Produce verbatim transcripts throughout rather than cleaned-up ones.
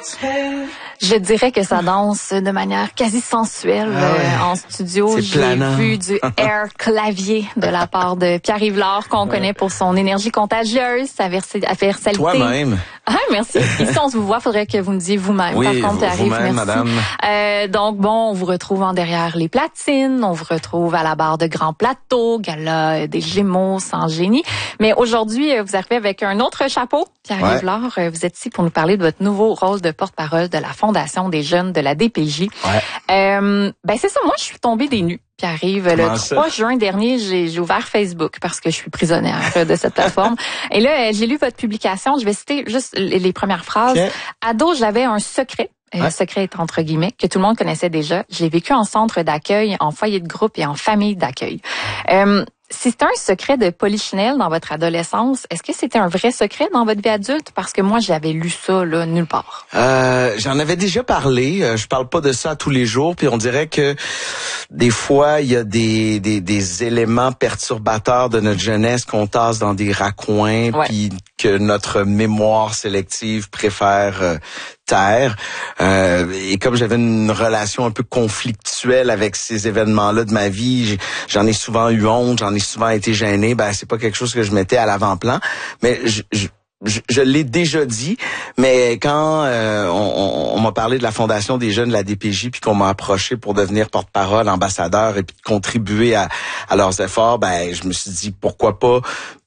Je dirais que ça danse de manière quasi sensuelle ah ouais. euh, en studio. J'ai vu du air clavier de la part de Pierre-Yves Lard, qu'on ouais. connaît pour son énergie contagieuse, sa versalité. Toi-même. Ah, merci. Ici, on se vous voit, faudrait que vous me disiez vous-même. Oui, Par contre, Pierre-Yves, vous-même, merci. madame. Euh, donc, bon, on vous retrouve en derrière les platines, on vous retrouve à la barre de Grand Plateau, gala des Gémeaux, sans génie. Mais aujourd'hui, vous arrivez avec un autre chapeau, Pierre-Yves ouais. Lard. Vous êtes ici pour nous parler de votre nouveau rôle de porte-parole de la Fondation des jeunes de la D P J. Ouais. Euh, ben c'est ça, moi je suis tombée des nues. Pierre-Yves, le trois juin dernier, j'ai, j'ai ouvert Facebook parce que je suis prisonnière de cette plateforme. Et là, j'ai lu votre publication. Je vais citer juste les, les premières phrases. Okay. Ado, j'avais un secret. Ouais. Le secret est entre guillemets, que tout le monde connaissait déjà. Je l'ai vécu en centre d'accueil, en foyer de groupe et en famille d'accueil. Euh, Si c'était un secret de Polichinelle dans votre adolescence, est-ce que c'était un vrai secret dans votre vie adulte? Parce que moi, j'avais lu ça là nulle part. Euh, j'en avais déjà parlé. Je parle pas de ça tous les jours. Puis on dirait que des fois, il y a des, des, des éléments perturbateurs de notre jeunesse qu'on tasse dans des raccoins, ouais. puis que notre mémoire sélective préfère euh, taire. Euh, et comme j'avais une relation un peu conflictuelle avec ces événements-là de ma vie, j'en ai souvent eu honte, j'en ai souvent été gêné. Ben c'est pas quelque chose que je mettais à l'avant-plan, mais je, je Je, je l'ai déjà dit, mais quand euh, on, on m'a parlé de la Fondation des jeunes de la D P J, puis qu'on m'a approché pour devenir porte-parole, ambassadeur, et puis contribuer à, à leurs efforts, ben je me suis dit pourquoi pas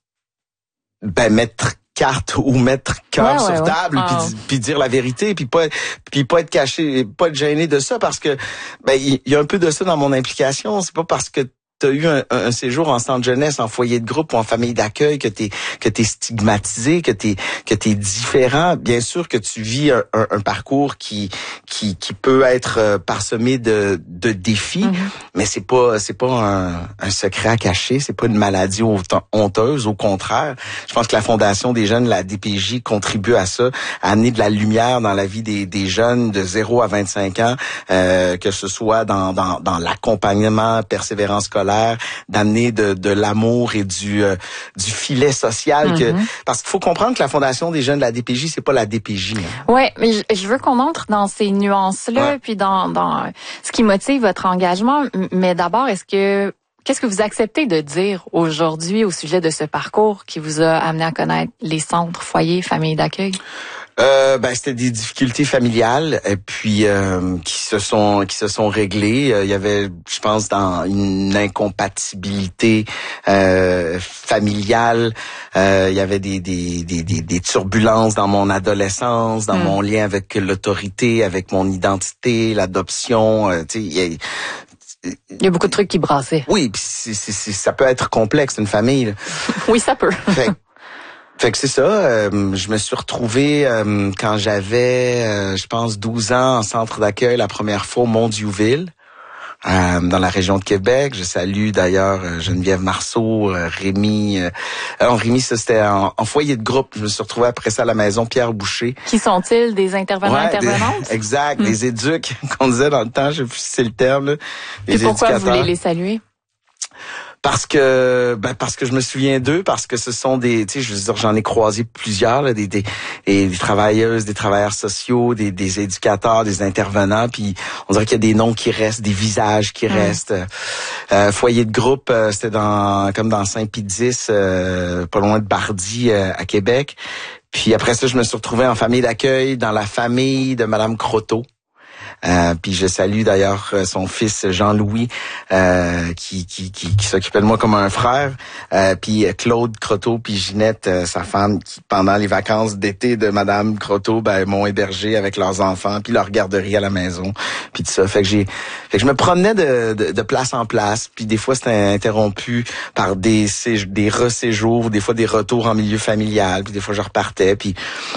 ben mettre carte ou mettre cœur ouais, sur ouais, table, ouais. puis, oh. puis dire la vérité, puis pas puis pas être caché, pas être gêné de ça, parce que ben il y, y a un peu de ça dans mon implication. C'est pas parce que t'as eu un, un séjour en centre jeunesse, en foyer de groupe ou en famille d'accueil, que t'es que t'es stigmatisé, que t'es que t'es différent. Bien sûr que tu vis un, un, un parcours qui qui qui peut être parsemé de de défis, mm-hmm. mais c'est pas c'est pas un, un secret à cacher, c'est pas une maladie honteuse. Au contraire, je pense que la Fondation des jeunes, la D P J, contribue à ça, à amener de la lumière dans la vie des des jeunes de zéro à vingt-cinq ans, euh, que ce soit dans dans dans l'accompagnement, persévérance scolaire, d'amener de, de l'amour et du euh, du filet social mm-hmm. que parce qu'il faut comprendre que la Fondation des jeunes de la D P J, c'est pas la D P J. Hein. Ouais, mais je, je veux qu'on entre dans ces nuances-là, ouais. puis dans dans ce qui motive votre engagement. Mais d'abord, est-ce que qu'est-ce que vous acceptez de dire aujourd'hui au sujet de ce parcours qui vous a amené à connaître les centres, foyers, familles d'accueil? Euh, ben c'était des difficultés familiales et puis euh, qui se sont qui se sont réglées. Il y avait, je pense, dans une incompatibilité euh, familiale. Euh, il y avait des des, des des des turbulences dans mon adolescence, dans mmh. mon lien avec l'autorité, avec mon identité, l'adoption. Euh, tu sais, il y a, Il y a beaucoup de trucs qui brassaient. Oui, puis c'est, c'est, c'est, ça peut être complexe, une famille. Là. Oui, ça peut. Fait, fait que c'est ça. Euh, je me suis retrouvé euh, quand j'avais, euh, je pense, douze ans en centre d'accueil la première fois au Mont-Diouville, euh, dans la région de Québec. Je salue d'ailleurs euh, Geneviève Marceau, euh, Rémi. Euh, non, Rémi, ça c'était en, en foyer de groupe. Je me suis retrouvé après ça à la maison Pierre Boucher. Qui sont-ils, des intervenants, ouais, intervenantes? Des, exact, hmm. des éduques qu'on disait dans le temps. Je sais plus si c'est le terme. Là, Et pourquoi vous voulez les saluer? Parce que ben parce que je me souviens d'eux, parce que ce sont des, tu sais, je veux dire, j'en ai croisé plusieurs, là, des, des des travailleuses, des travailleurs sociaux, des des éducateurs, des intervenants, puis on dirait qu'il y a des noms qui restent, des visages qui mmh. restent. Euh, foyer de groupe, euh, c'était dans comme dans Saint-Pédis, euh, pas loin de Bardy, euh, à Québec. Puis après ça, je me suis retrouvé en famille d'accueil, dans la famille de Madame Croteau. Euh, puis je salue d'ailleurs son fils Jean-Louis euh, qui, qui, qui, qui s'occupait de moi comme un frère. Euh, puis Claude Croteau puis Ginette, euh, sa femme, qui pendant les vacances d'été de Madame Croteau, ben m'ont hébergé avec leurs enfants, puis leur garderie à la maison, puis tout ça. Fait que j'ai, fait que je me promenais de, de, de place en place. Puis des fois c'était interrompu par des des reséjours, des fois des retours en milieu familial. Puis des fois je repartais. Puis